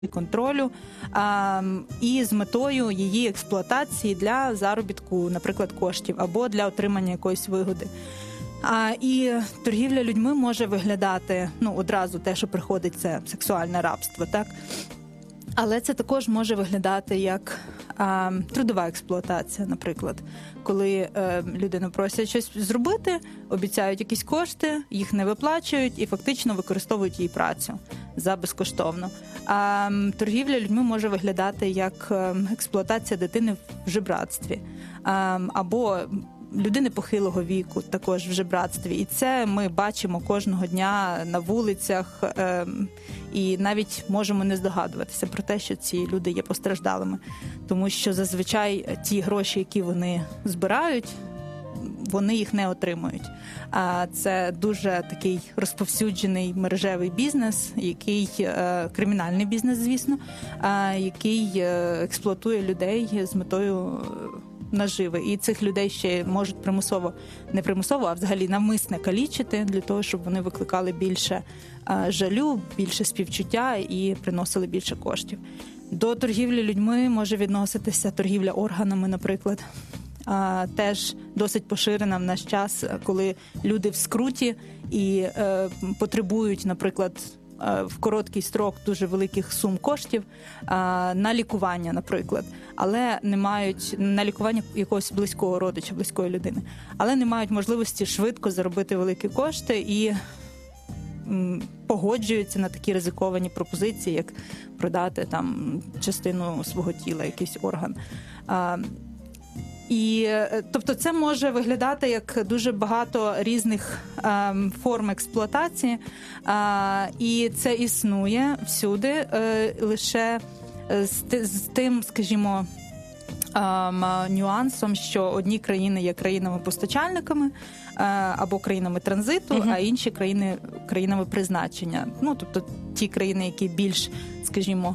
контролю і з метою її експлуатації для заробітку, наприклад, коштів або для отримання якоїсь вигоди. І торгівля людьми може виглядати, одразу те, що приходить, це сексуальне рабство, так? Але це також може виглядати як трудова експлуатація, наприклад. Коли людину просять щось зробити, обіцяють якісь кошти, їх не виплачують і фактично використовують її працю за безкоштовно. А торгівля людьми може виглядати як експлуатація дитини в жебратстві або людини похилого віку також в жебратстві. І це ми бачимо кожного дня на вулицях і навіть можемо не здогадуватися про те, що ці люди є постраждалими. Тому що зазвичай ті гроші, які вони збирають, вони їх не отримують. А це дуже такий розповсюджений мережевий бізнес, який кримінальний бізнес, звісно, який експлуатує людей з метою наживи. І цих людей ще можуть не примусово, а взагалі навмисне калічити для того, щоб вони викликали більше жалю, більше співчуття і приносили більше коштів. До торгівлі людьми може відноситися торгівля органами, наприклад. Теж досить поширена в наш час, коли люди в скруті і потребують, наприклад, в короткий строк дуже великих сум коштів на лікування, наприклад, але не мають на лікування якогось близького родича, близької людини, але не мають можливості швидко заробити великі кошти і погоджуються на такі ризиковані пропозиції, як продати там частину свого тіла, якийсь орган. І, тобто, це може виглядати як дуже багато різних форм експлуатації, і це існує всюди, лише з тим, скажімо, нюансом, що одні країни є країнами-постачальниками або країнами транзиту, а інші країни – країнами призначення. Тобто, ті країни, які більш, скажімо,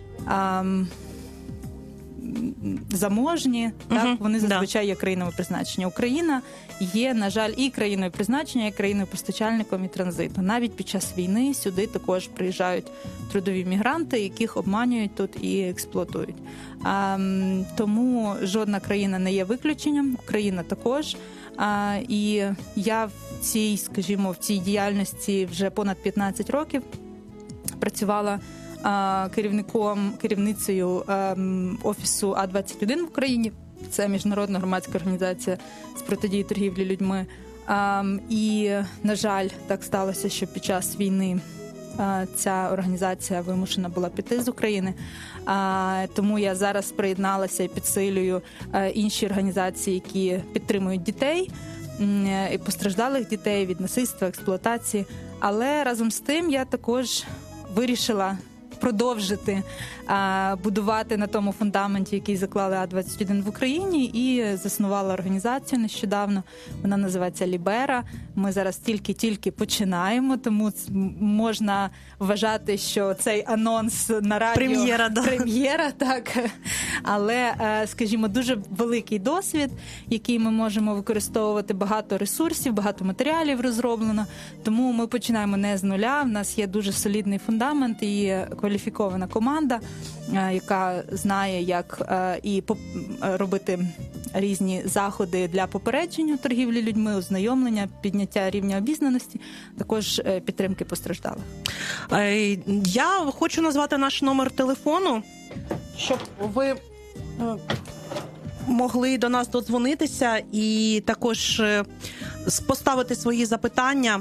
заможні, так, вони зазвичай є країнами призначення. Україна є, на жаль, і країною призначення, і країною постачальником і транзиту. Навіть під час війни сюди також приїжджають трудові мігранти, яких обманюють тут і експлуатують. Тому жодна країна не є виключенням, Україна також. І я в цій діяльності вже понад 15 років працювала керівницею офісу А21 в Україні. Це міжнародна громадська організація з протидії торгівлі людьми. І, на жаль, так сталося, що під час війни ця організація вимушена була піти з України. Тому я зараз приєдналася і підсилюю інші організації, які підтримують дітей і постраждалих дітей від насильства, експлуатації. Але разом з тим я також вирішила продовжити будувати на тому фундаменті, який заклали А21 в Україні, і заснувала організацію нещодавно. Вона називається «Лібера». Ми зараз тільки починаємо, тому можна вважати, що цей анонс на радіо прем'єра, так. Але, скажімо, дуже великий досвід, який ми можемо використовувати, багато ресурсів, багато матеріалів розроблено. Тому ми починаємо не з нуля. В нас є дуже солідний фундамент і кваліфікована команда, яка знає, як і робити різні заходи для попередження торгівлі людьми, ознайомлення, підняття рівня обізнаності, також підтримки постраждалих. Я хочу назвати наш номер телефону, щоб ви могли до нас додзвонитися і також поставити свої запитання.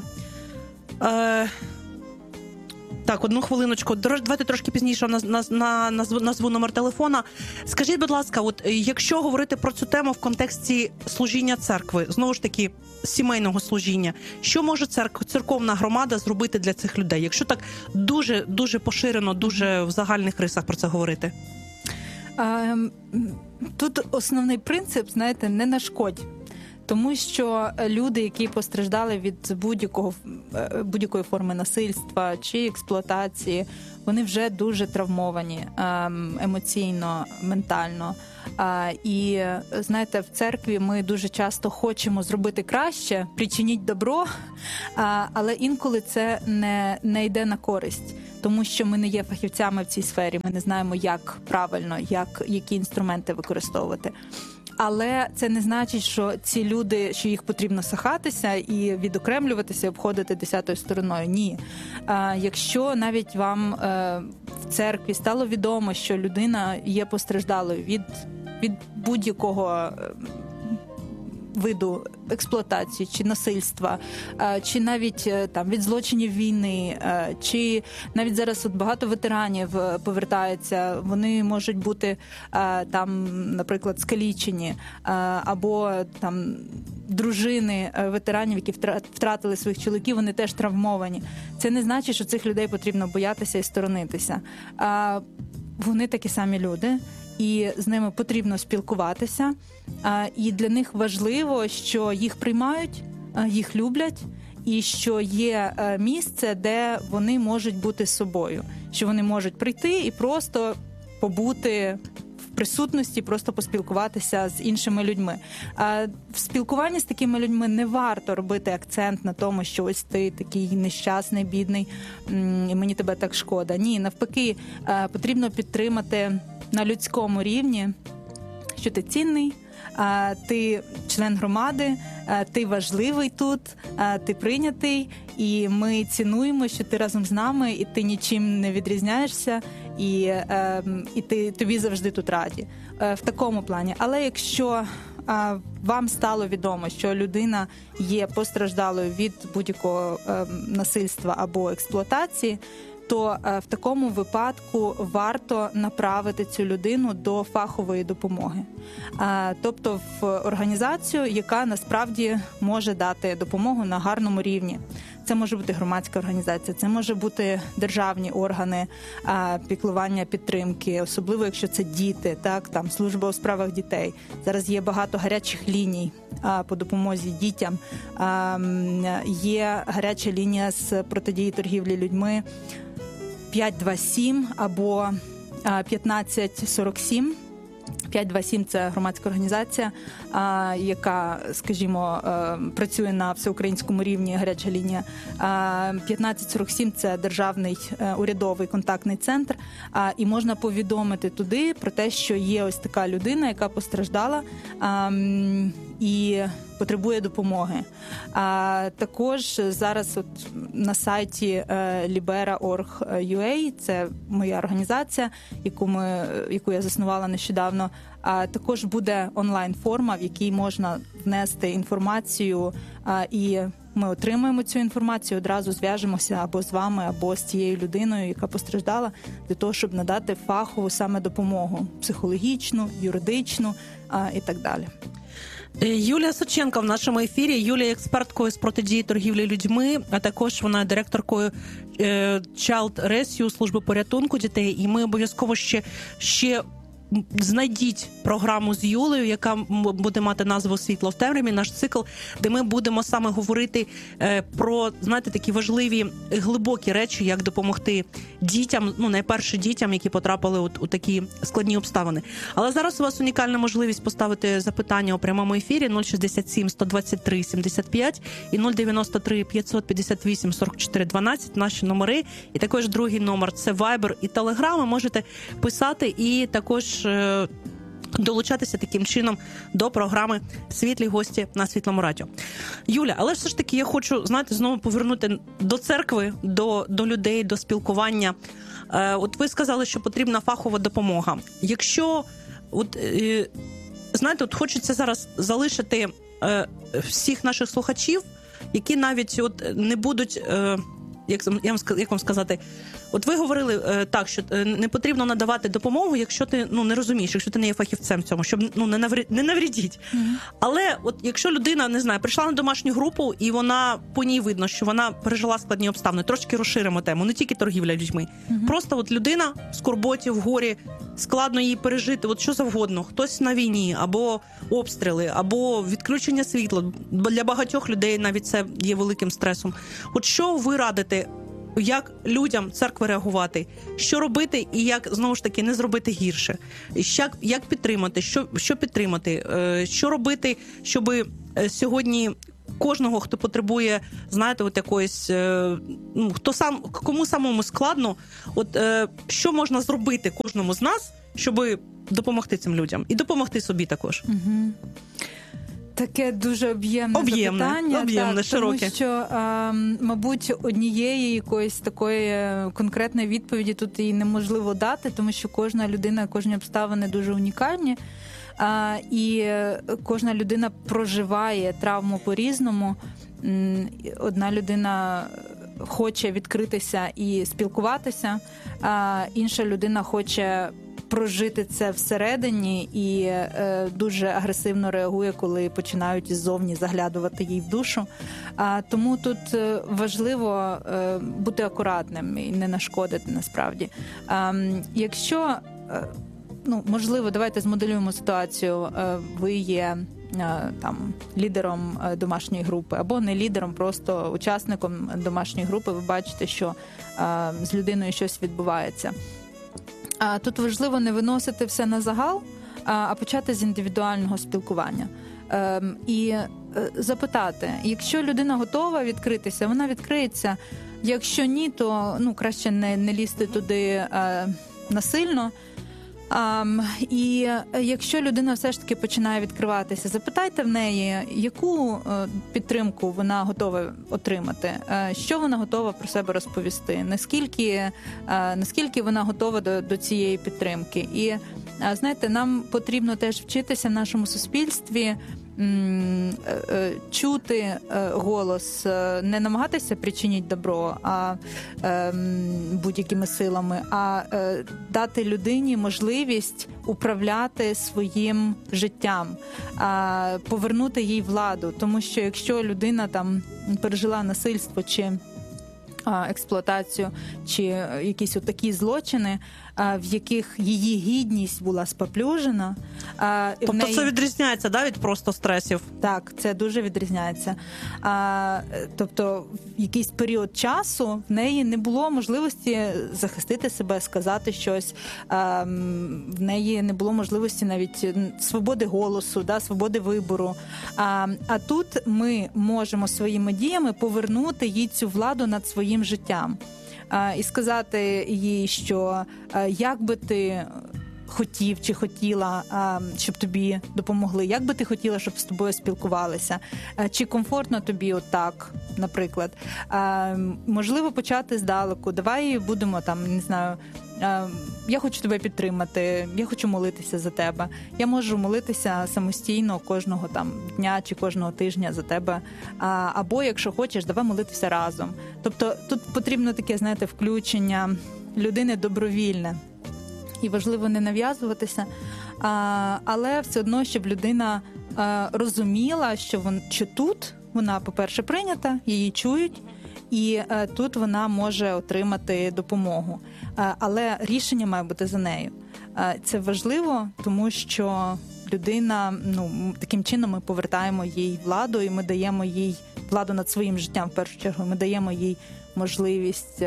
Так, одну хвилиночку. Давайте трошки пізніше назву номер телефона. Скажіть, будь ласка, якщо говорити про цю тему в контексті служіння церкви, знову ж таки, сімейного служіння, що може церковна громада зробити для цих людей? Якщо так дуже поширено, дуже в загальних рисах про це говорити. Тут основний принцип, знаєте, не нашкодь. Тому що люди, які постраждали від будь-якої форми насильства чи експлуатації, вони вже дуже травмовані емоційно, ментально. І, знаєте, в церкві ми дуже часто хочемо зробити краще, причиніть добро, але інколи це не йде на користь. тому що ми не є фахівцями в цій сфері, ми не знаємо, як правильно, які інструменти використовувати. Але це не значить, що ці люди, що їх потрібно сахатися і відокремлюватися, обходити 10-ю стороною. Ні. Якщо навіть вам в церкві стало відомо, що людина є постраждалою від будь-якого виду експлуатації чи насильства, чи навіть там від злочинів війни, чи навіть зараз от багато ветеранів повертаються, вони можуть бути там, наприклад, скалічені, або там дружини ветеранів, які втратили своїх чоловіків, вони теж травмовані. Це не значить, що цих людей потрібно боятися і сторонитися. Вони такі самі люди, і з ними потрібно спілкуватися. І для них важливо, що їх приймають, їх люблять, і що є місце, де вони можуть бути собою, що вони можуть прийти і просто побути в присутності, просто поспілкуватися з іншими людьми. В спілкуванні з такими людьми не варто робити акцент на тому, що ось ти такий нещасний, бідний, і мені тебе так шкода. Ні, навпаки, потрібно підтримати на людському рівні, що ти цінний, ти член громади, ти важливий тут, ти прийнятий, і ми цінуємо, що ти разом з нами, і ти нічим не відрізняєшся, і тобі завжди тут раді. В такому плані. Але якщо вам стало відомо, що людина є постраждалою від будь-якого насильства або експлуатації, то в такому випадку варто направити цю людину до фахової допомоги. Тобто в організацію, яка насправді може дати допомогу на гарному рівні. Це може бути громадська організація, це може бути державні органи піклування, підтримки, особливо якщо це діти, так, там служба у справах дітей. Зараз є багато гарячих ліній по допомозі дітям. Є гаряча лінія з протидії торгівлі людьми 527 або 1547. 527 – це громадська організація, яка, скажімо, працює на всеукраїнському рівні, гаряча лінія. 1547 – це державний урядовий контактний центр, і можна повідомити туди про те, що є ось така людина, яка постраждала і потребує допомоги. Також зараз от на сайті libera.org.ua, це моя організація, яку я заснувала нещодавно, також буде онлайн-форма, в якій можна внести інформацію, і ми отримаємо цю інформацію, одразу зв'яжемося або з вами, або з тією людиною, яка постраждала, для того, щоб надати фахову саме допомогу – психологічну, юридичну і так далі. Юлія Соченко в нашому ефірі. Юлія – експерткою з протидії торгівлі людьми, а також вона директоркою Child Rescue, служби порятунку дітей. І ми обов'язково ще знайдіть програму з Юлею, яка буде мати назву «Світло в темряві», наш цикл, де ми будемо саме говорити про, знаєте, такі важливі, глибокі речі, як допомогти дітям, найперше дітям, які потрапили у такі складні обставини. Але зараз у вас унікальна можливість поставити запитання у прямому ефірі 067 123 75 і 093 558 44 12, наші номери. І також другий номер – це Viber і Telegram. Ви можете писати і також долучатися таким чином до програми «Світлі гості» на Світлому радіо. Юля, але все ж таки я хочу, знаєте, знову повернути до церкви, до людей, до спілкування. От ви сказали, що потрібна фахова допомога. Якщо, знаєте, хочеться зараз залишити всіх наших слухачів, які навіть не будуть... Як вам сказати, от ви говорили так, що не потрібно надавати допомогу, якщо ти не розумієш, якщо ти не є фахівцем в цьому, щоб не навредіть. Mm-hmm. Але от якщо людина, не знаю, прийшла на домашню групу, і вона по ній видно, що вона пережила складні обставини, трошки розширимо тему, не тільки торгівля людьми. Mm-hmm. Просто от людина в скорботі, в горі, складно її пережити, от що завгодно, хтось на війні, або обстріли, або відключення світла. Для багатьох людей навіть це є великим стресом. От що ви радите, як людям церкви реагувати, що робити і як, знову ж таки, не зробити гірше, як підтримати, що підтримати, що робити, щоб сьогодні кожного, хто потребує, знаєте, от якоїсь, кому самому складно, що можна зробити кожному з нас, щоб допомогти цим людям і допомогти собі також. Угу. Таке дуже запитання. Об'ємне, широке. Тому що, мабуть, однієї якоїсь такої конкретної відповіді тут і неможливо дати, тому що кожна людина, кожні обставини дуже унікальні. І кожна людина проживає травму по-різному. Одна людина хоче відкритися і спілкуватися, а інша людина хоче прожити це всередині і дуже агресивно реагує, коли починають ззовні заглядувати їй в душу. Тому тут важливо бути акуратним і не нашкодити насправді. Якщо, можливо, давайте змоделюємо ситуацію, ви є там лідером домашньої групи, або не лідером, просто учасником домашньої групи, ви бачите, що з людиною щось відбувається. Тут важливо не виносити все на загал, а почати з індивідуального спілкування. І запитати, якщо людина готова відкритися, вона відкриється. Якщо ні, то краще не лізти туди насильно. І якщо людина все ж таки починає відкриватися, запитайте в неї, яку підтримку вона готова отримати, що вона готова про себе розповісти, наскільки вона готова до цієї підтримки. І, знаєте, нам потрібно теж вчитися в нашому суспільстві чути голос, не намагатися причинити добро будь-якими силами, а дати людині можливість управляти своїм життям, повернути їй владу. Тому що якщо людина там пережила насильство чи експлуатацію, чи якісь отакі злочини, в яких її гідність була споплюжена. Тобто це відрізняється, від просто стресів? Так, це дуже відрізняється. Тобто в якийсь період часу в неї не було можливості захистити себе, сказати щось, в неї не було можливості навіть свободи голосу, свободи вибору. А тут ми можемо своїми діями повернути їй цю владу над своїм життям. І сказати їй, що як би ти хотів чи хотіла, щоб тобі допомогли, як би ти хотіла, щоб з тобою спілкувалися, чи комфортно тобі отак, наприклад. Можливо, почати здалеку, давай будемо там, не знаю, я хочу тебе підтримати, я хочу молитися за тебе. Я можу молитися самостійно кожного там дня чи кожного тижня за тебе. Або, якщо хочеш, давай молитися разом. Тобто тут потрібно таке, знаєте, включення людини добровільне. І важливо не нав'язуватися, але все одно, щоб людина розуміла, що тут вона, по-перше, прийнята, її чують, і тут вона може отримати допомогу. Але рішення має бути за нею. Це важливо, тому що людина, таким чином ми повертаємо їй владу, і ми даємо їй владу над своїм життям, в першу чергу. Ми даємо їй можливість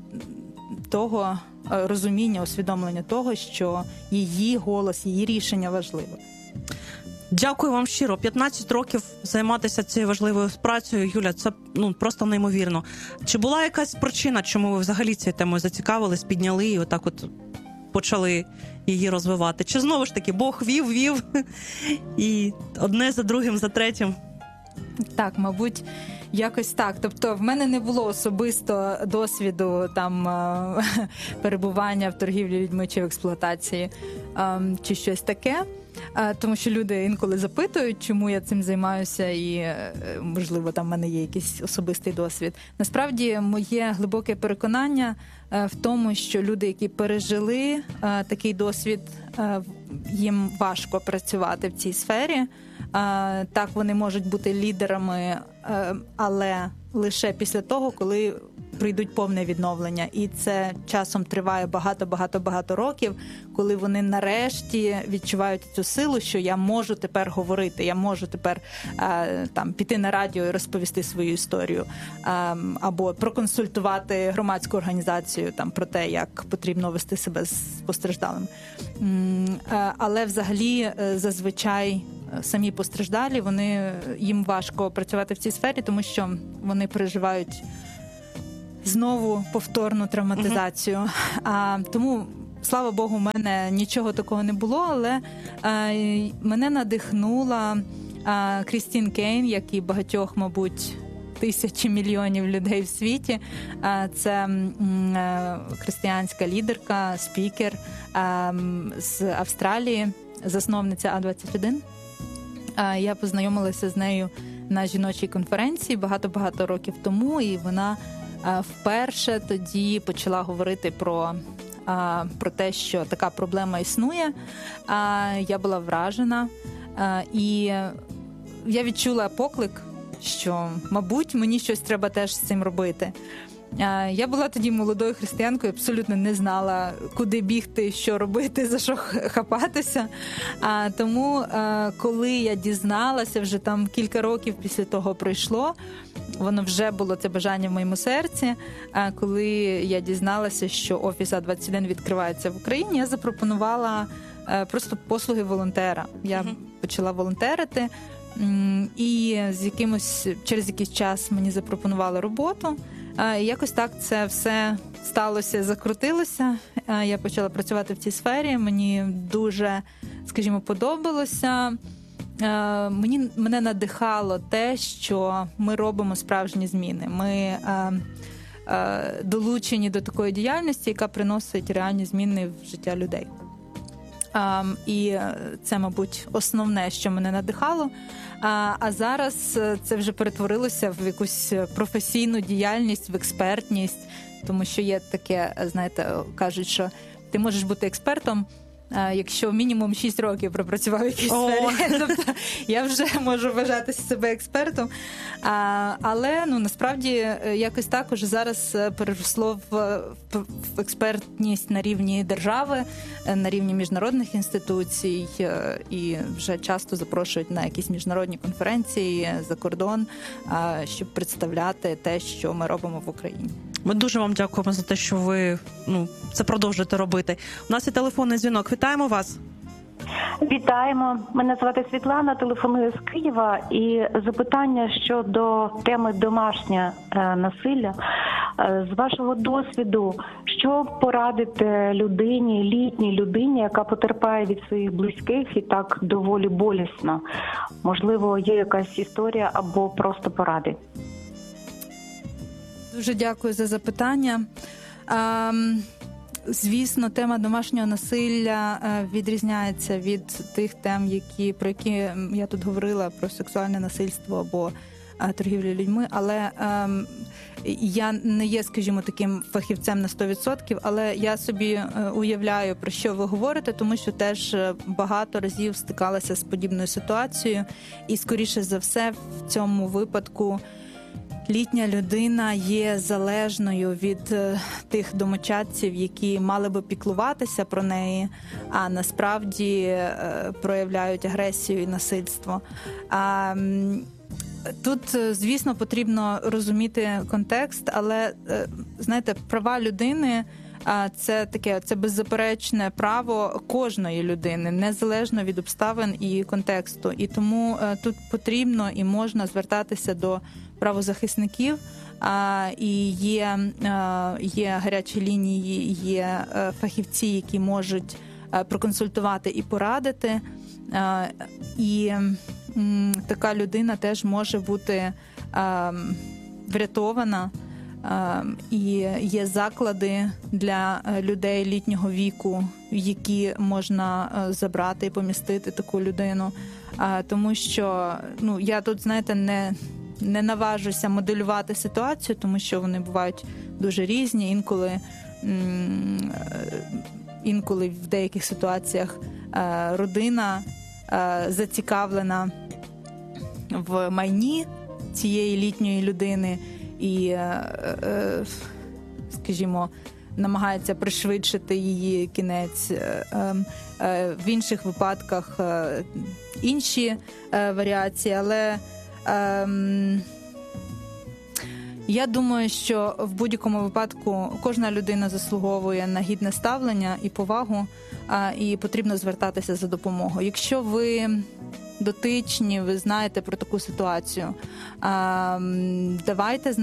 того розуміння, усвідомлення того, що її голос, її рішення важливе. Дякую вам щиро. 15 років займатися цією важливою працею, Юля, це просто неймовірно. Чи була якась причина, чому ви взагалі цією темою зацікавились, підняли і отак почали її розвивати? Чи знову ж таки Бог вів і одне за другим, за третім? Так, мабуть, якось так. Тобто в мене не було особисто досвіду там перебування в торгівлі людьми чи в експлуатації чи щось таке. Тому що люди інколи запитують, чому я цим займаюся, і, можливо, там в мене є якийсь особистий досвід. Насправді, моє глибоке переконання в тому, що люди, які пережили такий досвід, їм важко працювати в цій сфері. Так, вони можуть бути лідерами, але лише після того, коли прийдуть повне відновлення. І це часом триває багато років, коли вони нарешті відчувають цю силу, що я можу тепер говорити, я можу тепер піти на радіо і розповісти свою історію, або проконсультувати громадську організацію про те, як потрібно вести себе з постраждалим. Але взагалі зазвичай самі постраждалі, їм важко працювати в цій сфері, тому що вони переживають знову повторну травматизацію. Тому, слава Богу, у мене нічого такого не було, але мене надихнула Крістін Кейн, як і багатьох, мабуть, тисячі мільйонів людей в світі. Це християнська лідерка, спікер з Австралії, засновниця А21. Я познайомилася з нею на жіночій конференції багато-багато років тому, і вона вперше тоді почала говорити про те, що така проблема існує. Я була вражена, і я відчула поклик, що, мабуть, мені щось треба теж з цим робити. Я була тоді молодою християнкою, абсолютно не знала, куди бігти, що робити, за що хапатися. Тому, коли я дізналася, вже там кілька років після того пройшло, воно вже було це бажання в моєму серці. Коли я дізналася, що офіс А21 відкривається в Україні, я запропонувала просто послуги волонтера. Я почала волонтерити, і через якийсь час мені запропонували роботу. І якось так це все сталося, закрутилося. Я почала працювати в цій сфері, мені дуже, скажімо, подобалося. Мене надихало те, що ми робимо справжні зміни. Ми долучені до такої діяльності, яка приносить реальні зміни в життя людей. І це, мабуть, основне, що мене надихало. А зараз це вже перетворилося в якусь професійну діяльність, в експертність, тому що є таке, знаєте, кажуть, що ти можеш бути експертом, якщо мінімум 6 років пропрацював в якійсь сфері. Тобто я вже можу вважати себе експертом. Але насправді якось так уже зараз переросло в експертність на рівні держави, на рівні міжнародних інституцій, і вже часто запрошують на якісь міжнародні конференції за кордон, щоб представляти те, що ми робимо в Україні. Ми дуже вам дякуємо за те, що ви це продовжуєте робити. У нас є телефонний дзвінок. Вітаємо вас. Вітаємо. Мене звати Світлана, телефоную з Києва. І запитання щодо теми домашнє насилля. З вашого досвіду, що порадите людині, літній людині, яка потерпає від своїх близьких і так доволі болісно? Можливо, є якась історія або просто поради? Дуже дякую за запитання. Звісно, тема домашнього насилля відрізняється від тих тем, про які я тут говорила, про сексуальне насильство або торгівлю людьми, але я не є, скажімо, таким фахівцем на 100%, але я собі уявляю, про що ви говорите, тому що теж багато разів стикалася з подібною ситуацією, і, скоріше за все, в цьому випадку літня людина є залежною від тих домочадців, які мали би піклуватися про неї, а насправді проявляють агресію і насильство. Тут, звісно, потрібно розуміти контекст, але, знаєте, права людини – це беззаперечне право кожної людини, незалежно від обставин і контексту. І тому тут потрібно і можна звертатися до правозахисників, і є гарячі лінії, є фахівці, які можуть проконсультувати і порадити. І така людина теж може бути врятована. І є заклади для людей літнього віку, які можна забрати і помістити таку людину. Тому що я тут, знаєте, не наважуся моделювати ситуацію, тому що вони бувають дуже різні. Інколи в деяких ситуаціях родина зацікавлена в майні цієї літньої людини і, скажімо, намагається пришвидшити її кінець. В інших випадках інші варіації, але я думаю, що в будь-якому випадку кожна людина заслуговує на гідне ставлення і повагу, і потрібно звертатися за допомогою. Якщо ви дотичні, ви знаєте про таку ситуацію. Давайте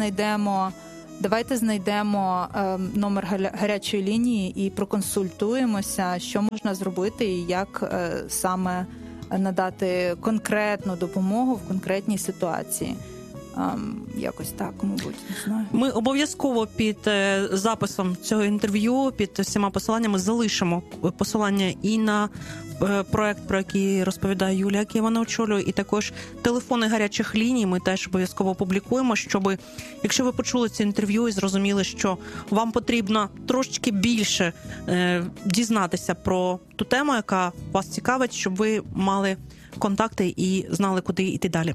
знайдемо номер гарячої лінії і проконсультуємося, що можна зробити і як саме надати конкретну допомогу в конкретній ситуації. Якось так, мабуть, не знаю. Ми обов'язково під записом цього інтерв'ю, під всіма посиланнями залишимо посилання і на проект, про який розповідає Юлія, який вона очолює, і також телефони гарячих ліній ми теж обов'язково опублікуємо, щоб, якщо ви почули це інтерв'ю і зрозуміли, що вам потрібно трошечки більше дізнатися про ту тему, яка вас цікавить, щоб ви мали контакти і знали, куди йти далі.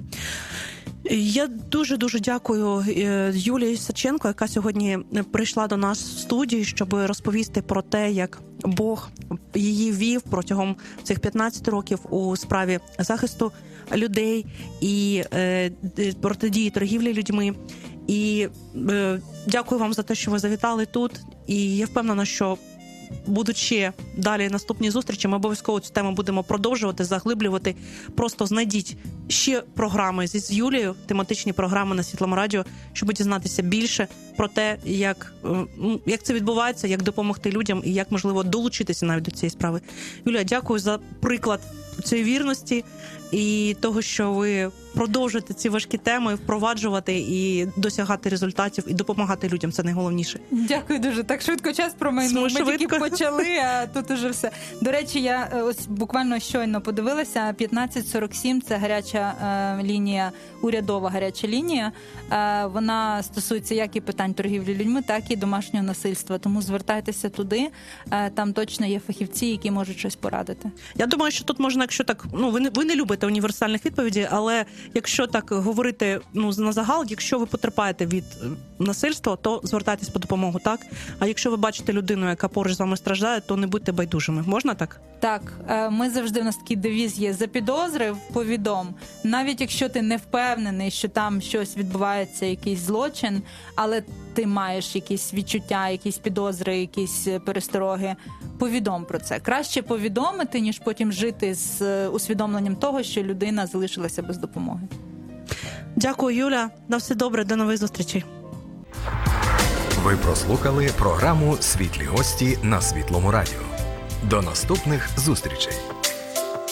Я дуже дякую Юлії Саченко, яка сьогодні прийшла до нас в студію, щоб розповісти про те, як Бог її вів протягом цих 15 років у справі захисту людей і протидії торгівлі людьми. І дякую вам за те, що ви завітали тут. І я впевнена, що будуть ще далі наступні зустрічі. Ми обов'язково цю тему будемо продовжувати, заглиблювати. Просто знайдіть ще програми з Юлією, тематичні програми на Світлому радіо, щоб дізнатися більше про те, як це відбувається, як допомогти людям і як, можливо, долучитися навіть до цієї справи. Юлія, дякую за приклад цієї вірності і того, що ви продовжуєте ці важкі теми впроваджувати і досягати результатів, і допомагати людям. Це найголовніше. Дякую дуже. Так швидко час промайнув. Ми тільки почали, а тут уже все. До речі, я ось буквально щойно подивилася. 1547 – це гаряча лінія, урядова гаряча лінія. Вона стосується як і питань торгівлі людьми, так і домашнього насильства. Тому звертайтеся туди. Там точно є фахівці, які можуть щось порадити. Я думаю, що тут можна, якщо так, ви не любите універсальних відповідей, але якщо так говорити на загал, якщо ви потерпаєте від насильства, то звертайтесь по допомогу, так? А якщо ви бачите людину, яка поруч з вами страждає, то не будьте байдужими. Можна так? Так. Ми завжди, у нас такий девіз є: запідозрив, повідом. Навіть якщо ти не впевнений, що там щось відбувається, якийсь злочин, але ти маєш якісь відчуття, якісь підозри, якісь перестороги, повідом про це. Краще повідомити, ніж потім жити з усвідомленням того, що людина залишилася без допомоги. Дякую, Юля. На все добре. До нових зустрічей. Ви прослухали програму «Світлі гості» на Світлому радіо. До наступних зустрічей.